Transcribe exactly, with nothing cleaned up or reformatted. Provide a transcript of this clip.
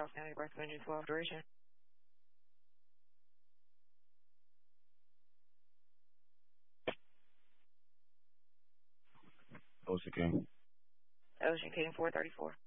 Charles County, Breast Engine twelve duration. Ocean King. Ocean King four thirty-four.